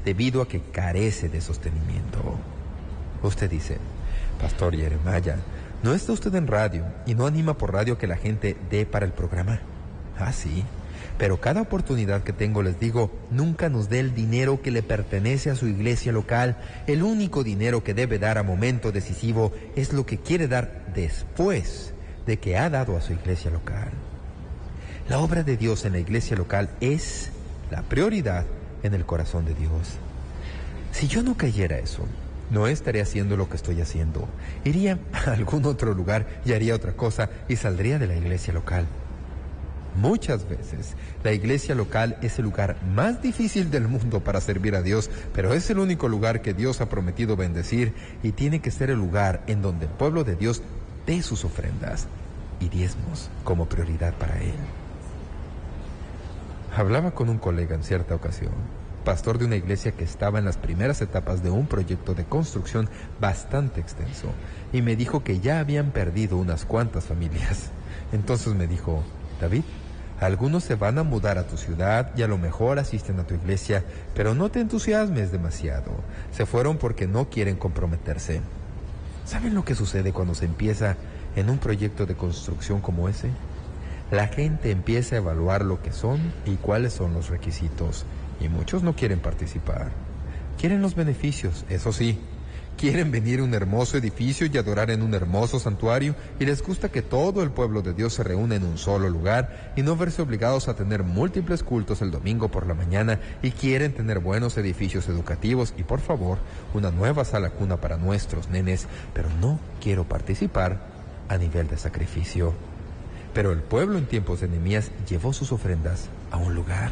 debido a que carece de sostenimiento. Usted dice, Pastor Jeremiah, ¿no está usted en radio y no anima por radio que la gente dé para el programa? Ah, sí. Pero cada oportunidad que tengo les digo, nunca nos dé el dinero que le pertenece a su iglesia local. El único dinero que debe dar a momento decisivo es lo que quiere dar después de que ha dado a su iglesia local. La obra de Dios en la iglesia local es la prioridad en el corazón de Dios. Si yo no creyera eso, no estaré haciendo lo que estoy haciendo. Iría a algún otro lugar y haría otra cosa y saldría de la iglesia local. Muchas veces, la iglesia local es el lugar más difícil del mundo para servir a Dios, pero es el único lugar que Dios ha prometido bendecir y tiene que ser el lugar en donde el pueblo de Dios dé sus ofrendas y diezmos como prioridad para Él. Hablaba con un colega en cierta ocasión, pastor de una iglesia que estaba en las primeras etapas de un proyecto de construcción bastante extenso, y me dijo que ya habían perdido unas cuantas familias. Entonces me dijo, David, algunos se van a mudar a tu ciudad y a lo mejor asisten a tu iglesia, pero no te entusiasmes demasiado. Se fueron porque no quieren comprometerse. ¿Saben lo que sucede cuando se empieza en un proyecto de construcción como ese? La gente empieza a evaluar lo que son y cuáles son los requisitos, y muchos no quieren participar. Quieren los beneficios, eso sí. Quieren venir a un hermoso edificio y adorar en un hermoso santuario, y les gusta que todo el pueblo de Dios se reúne en un solo lugar y no verse obligados a tener múltiples cultos el domingo por la mañana, y quieren tener buenos edificios educativos y, por favor, una nueva sala cuna para nuestros nenes, pero no quiero participar a nivel de sacrificio. Pero el pueblo en tiempos de Nehemías llevó sus ofrendas a un lugar.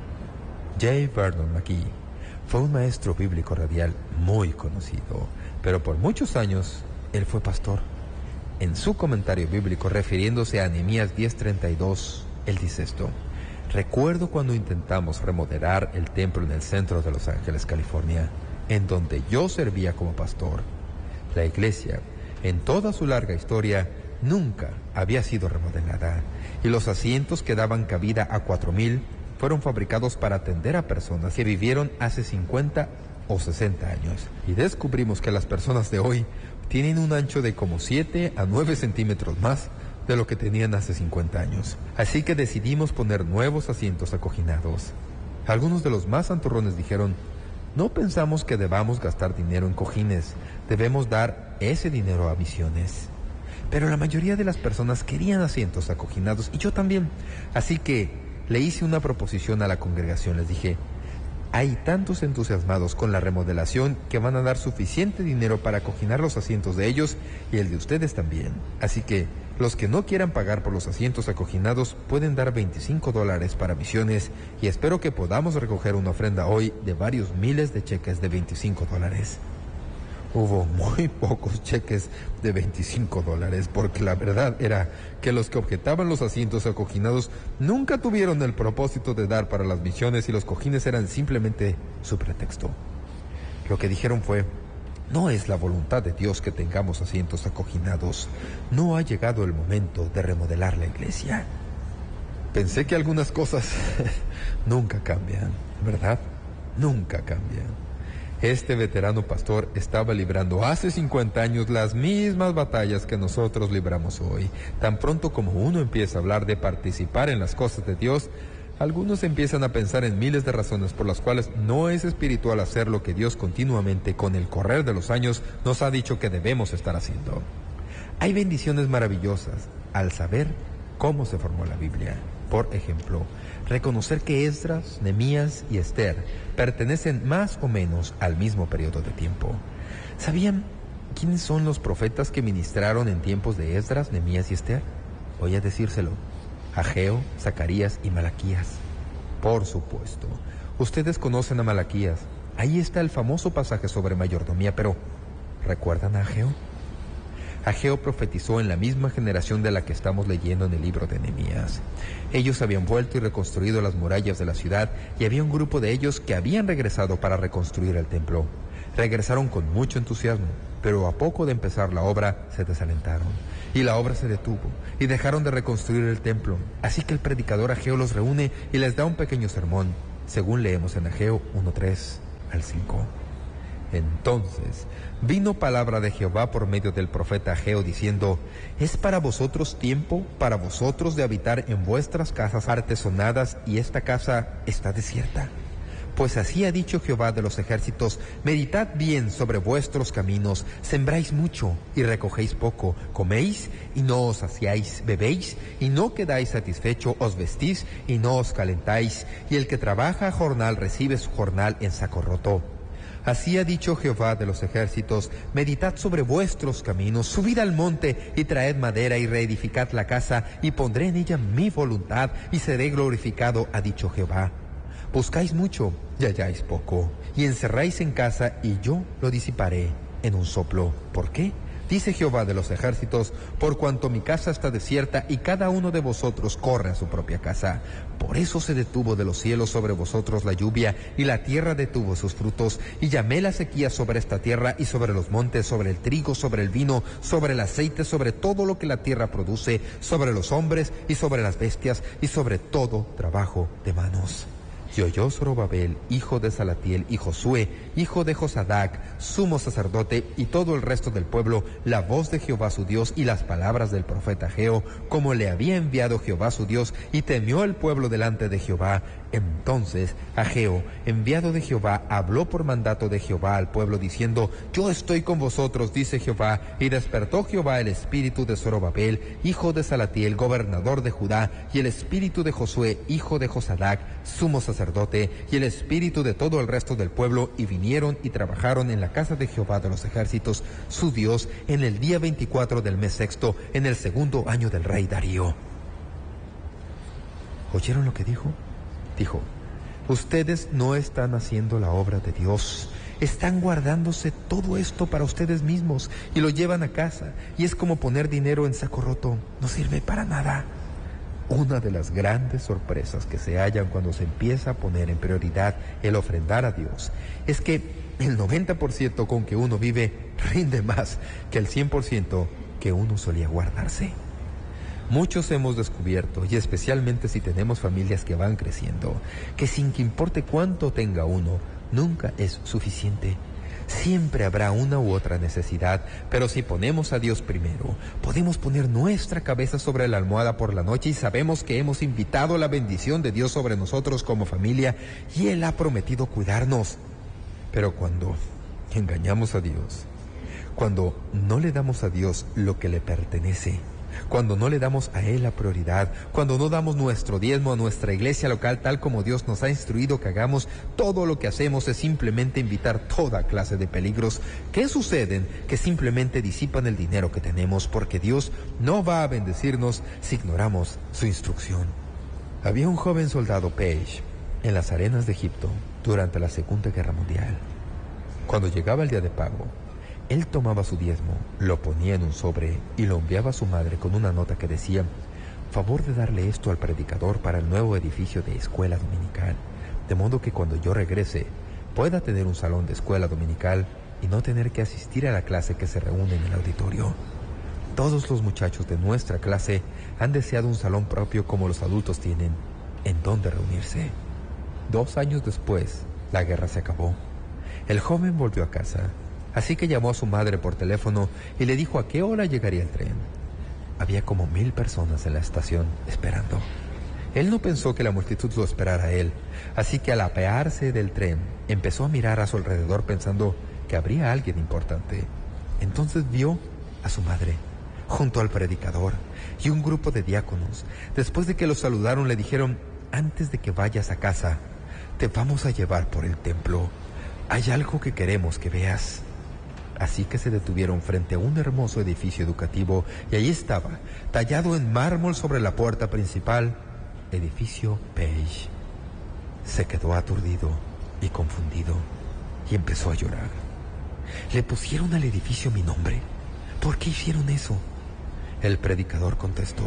J. Vernon McGee fue un maestro bíblico radial muy conocido, pero por muchos años él fue pastor. En su comentario bíblico refiriéndose a Nehemías 10:32, él dice esto: recuerdo cuando intentamos remodelar el templo en el centro de Los Ángeles, California, en donde yo servía como pastor. La iglesia, en toda su larga historia, nunca había sido remodelada, y los asientos que daban cabida a 4,000 fueron fabricados para atender a personas que vivieron hace 50 o 60 años. Y descubrimos que las personas de hoy tienen un ancho de como 7 a 9 centímetros más de lo que tenían hace 50 años. Así que decidimos poner nuevos asientos acoginados. Algunos de los más santurrones dijeron, no pensamos que debamos gastar dinero en cojines, debemos dar ese dinero a misiones. Pero la mayoría de las personas querían asientos acoginados, y yo también. Así que le hice una proposición a la congregación. Les dije, hay tantos entusiasmados con la remodelación que van a dar suficiente dinero para acoginar los asientos de ellos y el de ustedes también. Así que los que no quieran pagar por los asientos acoginados pueden dar $25 para misiones, y espero que podamos recoger una ofrenda hoy de varios miles de cheques de $25. Hubo muy pocos cheques de $25, porque la verdad era que los que objetaban los asientos acoginados nunca tuvieron el propósito de dar para las misiones, y los cojines eran simplemente su pretexto. Lo que dijeron fue, no es la voluntad de Dios que tengamos asientos acoginados. No ha llegado el momento de remodelar la iglesia. Pensé que algunas cosas nunca cambian, ¿verdad? Nunca cambian. Este veterano pastor estaba librando hace 50 años las mismas batallas que nosotros libramos hoy. Tan pronto como uno empieza a hablar de participar en las cosas de Dios, algunos empiezan a pensar en miles de razones por las cuales no es espiritual hacer lo que Dios continuamente, con el correr de los años, nos ha dicho que debemos estar haciendo. Hay bendiciones maravillosas al saber cómo se formó la Biblia. Por ejemplo, reconocer que Esdras, Nehemías y Esther pertenecen más o menos al mismo periodo de tiempo. ¿Sabían quiénes son los profetas que ministraron en tiempos de Esdras, Nehemías y Esther? Voy a decírselo: Ageo, Zacarías y Malaquías. Por supuesto, ustedes conocen a Malaquías. Ahí está el famoso pasaje sobre mayordomía, pero ¿recuerdan a Ageo? Ageo profetizó en la misma generación de la que estamos leyendo en el libro de Nehemías. Ellos habían vuelto y reconstruido las murallas de la ciudad, y había un grupo de ellos que habían regresado para reconstruir el templo. Regresaron con mucho entusiasmo, pero a poco de empezar la obra se desalentaron, y la obra se detuvo, y dejaron de reconstruir el templo. Así que el predicador Ageo los reúne y les da un pequeño sermón, según leemos en Ageo 1:3. al 5. Entonces vino palabra de Jehová por medio del profeta Ageo, diciendo: ¿Es para vosotros tiempo, para vosotros de habitar en vuestras casas artesonadas, y esta casa está desierta? Pues así ha dicho Jehová de los ejércitos: meditad bien sobre vuestros caminos, sembráis mucho y recogéis poco, coméis y no os saciáis, bebéis y no quedáis satisfecho, os vestís y no os calentáis, y el que trabaja a jornal recibe su jornal en saco roto. Así ha dicho Jehová de los ejércitos: meditad sobre vuestros caminos, subid al monte y traed madera y reedificad la casa, y pondré en ella mi voluntad y seré glorificado, ha dicho Jehová. Buscáis mucho y halláis poco, y encerráis en casa y yo lo disiparé en un soplo. ¿Por qué? Dice Jehová de los ejércitos: por cuanto mi casa está desierta y cada uno de vosotros corre a su propia casa. Por eso se detuvo de los cielos sobre vosotros la lluvia, y la tierra detuvo sus frutos, y llamé la sequía sobre esta tierra y sobre los montes, sobre el trigo, sobre el vino, sobre el aceite, sobre todo lo que la tierra produce, sobre los hombres y sobre las bestias, y sobre todo trabajo de manos. Y oyó Zorobabel, hijo de Salatiel, y Josué, hijo de Josadac, sumo sacerdote, y todo el resto del pueblo, la voz de Jehová su Dios y las palabras del profeta Ageo, como le había enviado Jehová su Dios, y temió el pueblo delante de Jehová. Entonces Ageo, enviado de Jehová, habló por mandato de Jehová al pueblo, diciendo: yo estoy con vosotros, dice Jehová. Y despertó Jehová el espíritu de Zorobabel, hijo de Salatiel, gobernador de Judá, y el espíritu de Josué, hijo de Josadac, sumo sacerdote, y el espíritu de todo el resto del pueblo, y vinieron y trabajaron en la casa de Jehová de los ejércitos, su Dios, en el día 24 del mes sexto, en el segundo año del rey Darío. ¿Oyeron lo que dijo? Dijo: ustedes no están haciendo la obra de Dios. Están guardándose todo esto para ustedes mismos y lo llevan a casa, y es como poner dinero en saco roto. No sirve para nada. Una de las grandes sorpresas que se hallan cuando se empieza a poner en prioridad el ofrendar a Dios es que el 90% con que uno vive rinde más que el 100% que uno solía guardarse. Muchos hemos descubierto, y especialmente si tenemos familias que van creciendo, que sin que importe cuánto tenga uno, nunca es suficiente. Siempre habrá una u otra necesidad, pero si ponemos a Dios primero, podemos poner nuestra cabeza sobre la almohada por la noche y sabemos que hemos invitado la bendición de Dios sobre nosotros como familia, y Él ha prometido cuidarnos. Pero cuando engañamos a Dios, cuando no le damos a Dios lo que le pertenece, cuando no le damos a Él la prioridad, cuando no damos nuestro diezmo a nuestra iglesia local tal como Dios nos ha instruido que hagamos, todo lo que hacemos es simplemente invitar toda clase de peligros que suceden, que simplemente disipan el dinero que tenemos, porque Dios no va a bendecirnos si ignoramos su instrucción. Había un joven soldado Page en las arenas de Egipto durante la Segunda Guerra Mundial. Cuando llegaba el día de pago, él tomaba su diezmo, lo ponía en un sobre y lo enviaba a su madre con una nota que decía: favor de darle esto al predicador para el nuevo edificio de escuela dominical, de modo que cuando yo regrese pueda tener un salón de escuela dominical y no tener que asistir a la clase que se reúne en el auditorio. Todos los muchachos de nuestra clase han deseado un salón propio como los adultos tienen, en donde reunirse. 2 años después, la guerra se acabó. El joven volvió a casa. Así que llamó a su madre por teléfono y le dijo a qué hora llegaría el tren. Había como 1000 personas en la estación esperando. Él no pensó que la multitud lo esperara a él, así que al apearse del tren empezó a mirar a su alrededor pensando que habría alguien importante. Entonces vio a su madre junto al predicador y un grupo de diáconos. Después de que lo saludaron, le dijeron: antes de que vayas a casa, te vamos a llevar por el templo. Hay algo que queremos que veas. Así que se detuvieron frente a un hermoso edificio educativo, y allí estaba, tallado en mármol sobre la puerta principal, edificio Page. Se quedó aturdido y confundido y empezó a llorar. ¿Le pusieron al edificio mi nombre? ¿Por qué hicieron eso? El predicador contestó: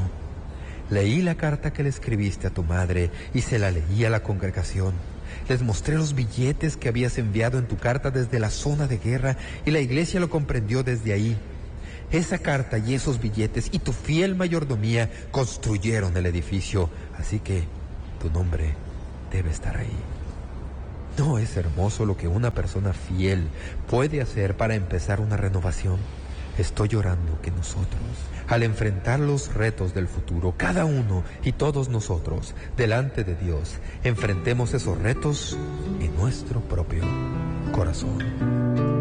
leí la carta que le escribiste a tu madre y se la leí a la congregación. Les mostré los billetes que habías enviado en tu carta desde la zona de guerra y la iglesia lo comprendió desde ahí. Esa carta y esos billetes y tu fiel mayordomía construyeron el edificio, así que tu nombre debe estar ahí. ¿No es hermoso lo que una persona fiel puede hacer para empezar una renovación? Estoy orando que nosotros, al enfrentar los retos del futuro, cada uno y todos nosotros, delante de Dios, enfrentemos esos retos en nuestro propio corazón.